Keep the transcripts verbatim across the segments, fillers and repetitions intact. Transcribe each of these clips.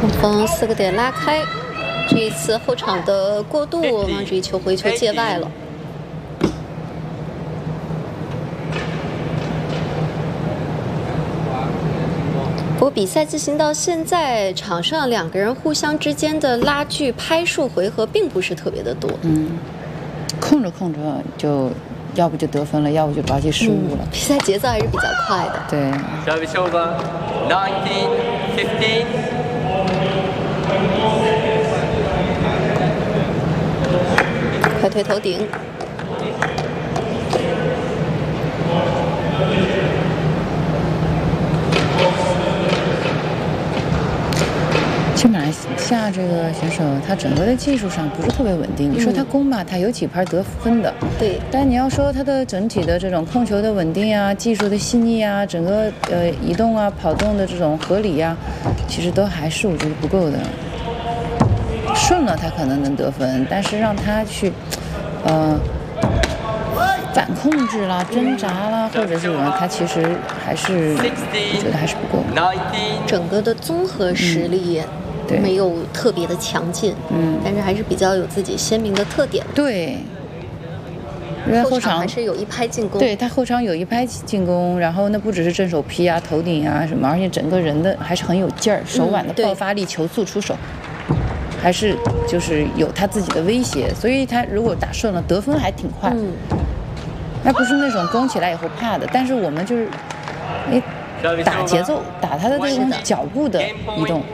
红方四个点拉开，这一次后场的过渡，王志一球回球界外了。不过比赛进行到现在，场上两个人互相之间的拉锯拍数回合并不是特别的多。 嗯，控着控着就。 要不就得分了，要不就着急失误了。 嗯、比赛节奏还是比较快的。 对。 Service over, nineteen fifteen. 快推头顶。 其实马来西亚这个选手，他整个的技术上不是特别稳定。你说他攻吧，他有几盘得分的， 对。 但你要说他的整体的这种控球的稳定啊、技术的细腻啊、整个呃移动啊、跑动的这种合理啊，其实都还是我觉得不够的。顺了他可能能得分，但是让他去，呃，反控制啦、挣扎啦，或者是什么，他其实还是我觉得还是不够。 整个的综合实力。嗯 没有特别的强劲，嗯，但是还是比较有自己鲜明的特点。 对，因为后场还是有一拍进攻。 对他后场有一拍进攻，然后那不只是正手劈啊、头顶啊什么，而且整个人的还是很有劲儿，手腕的爆发力、嗯、球速出手，还是就是有他自己的威胁。所以他如果打顺了，得分还挺快。嗯，那不是那种攻起来以后怕的，但是我们就是哎打节奏，打他的这种脚步的移动。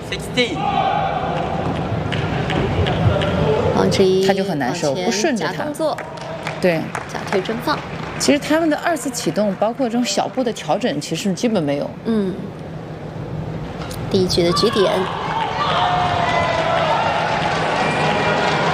王志一他就很难受，不顺着他。对， 假推真放。 其实他们的二次启动，包括这种小步的调整，其实基本没有。 嗯。第一局的局点。